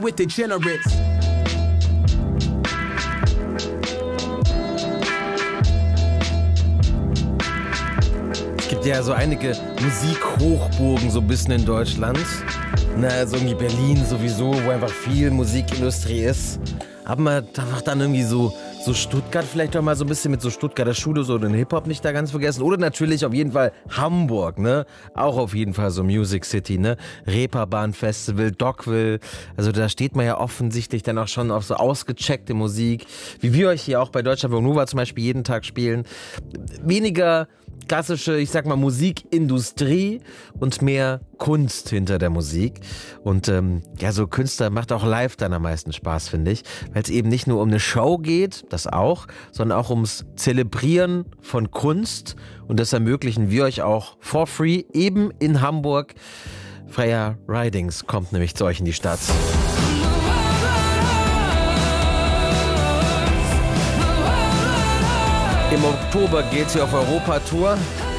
with degenerates. Es gibt ja so einige Musikhochburgen so ein bisschen in Deutschland. Na, also irgendwie Berlin sowieso, wo einfach viel Musikindustrie ist. Aber man darf dann irgendwie so Stuttgart vielleicht auch mal so ein bisschen mit so Stuttgarter Schule, so den Hip-Hop nicht da ganz vergessen. Oder natürlich auf jeden Fall Hamburg, ne? Auch auf jeden Fall so Music City, ne? Reeperbahn Festival, Dockville. Also da steht man ja offensichtlich dann auch schon auf so ausgecheckte Musik, wie wir euch hier auch bei Deutschlandfunk Nova zum Beispiel jeden Tag spielen. Weniger klassische, ich sag mal, Musikindustrie und mehr Kunst hinter der Musik. Und ja, so Künstler macht auch live dann am meisten Spaß, finde ich. Weil es eben nicht nur um eine Show geht, das auch, sondern auch ums Zelebrieren von Kunst. Und das ermöglichen wir euch auch for free, eben in Hamburg. Freya Ridings kommt nämlich zu euch in die Stadt. Im Oktober geht's hier auf Europa-Tour.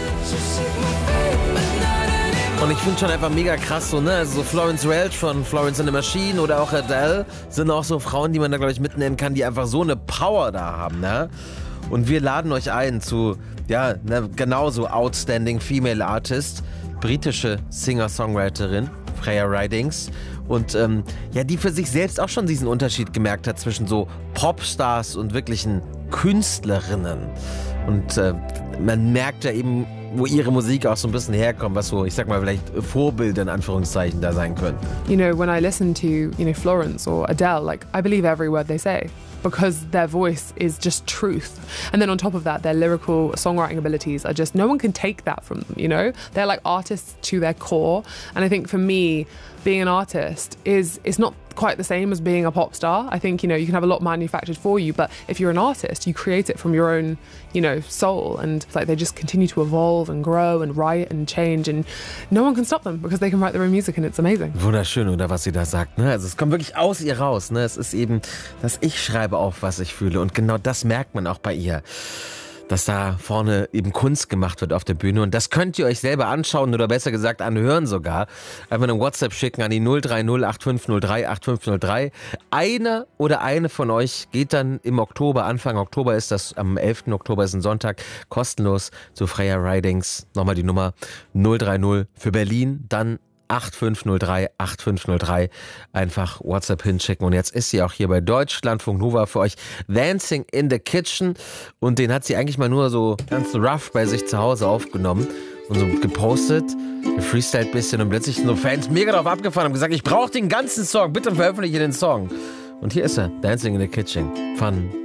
Und ich finde schon einfach mega krass so, ne? Also so Florence Welch von Florence and the Machine oder auch Adele sind auch so Frauen, die man da, glaube ich, mitnennen kann, die einfach so eine Power da haben, ne? Und wir laden euch ein zu, ja, ne, genauso Outstanding Female Artist, britische Singer-Songwriterin, Freya Ridings. Und ja, die für sich selbst auch schon diesen Unterschied gemerkt hat zwischen so Popstars und wirklichen Künstlerinnen. Und man merkt ja eben, wo ihre Musik auch so ein bisschen herkommt, was so, ich sag mal, vielleicht Vorbilder in Anführungszeichen da sein können. You know, when I listen to, you know, Florence or Adele, like, I believe every word they say. Because their voice is just truth. And then on top of that, their lyrical songwriting abilities are just, no one can take that from them, you know? They're like artists to their core. And I think for me, being an artist is not quite the same as being a pop star. I think, you know, you can have a lot manufactured for you, but if you're an artist, you create it from your own, you know, soul. And it's like they just continue to evolve and grow and write and change, and no one can stop them because they can write their own music and it's amazing. Wunderschön, oder was sie da sagt, ne? Also es kommt wirklich aus ihr raus, ne? Es ist eben, dass ich schreibe auf, was ich fühle, und genau das merkt man auch bei ihr. Dass da vorne eben Kunst gemacht wird auf der Bühne. Und das könnt ihr euch selber anschauen oder besser gesagt anhören sogar. Einfach eine WhatsApp schicken an die 030 8503 8503. Einer oder eine von euch geht dann im Oktober, Anfang Oktober ist das, am 11. Oktober ist ein Sonntag, kostenlos zu Freya Ridings. Nochmal die Nummer 030 für Berlin, dann 8503 8503. Einfach WhatsApp hinschicken. Und jetzt ist sie auch hier bei Deutschlandfunk Nova für euch. Dancing in the Kitchen. Und den hat sie eigentlich mal nur so ganz rough bei sich zu Hause aufgenommen und so gepostet, gefreestylt ein bisschen, und plötzlich sind so Fans mega drauf abgefahren und gesagt, ich brauche den ganzen Song, bitte veröffentliche den Song. Und hier ist er, Dancing in the Kitchen von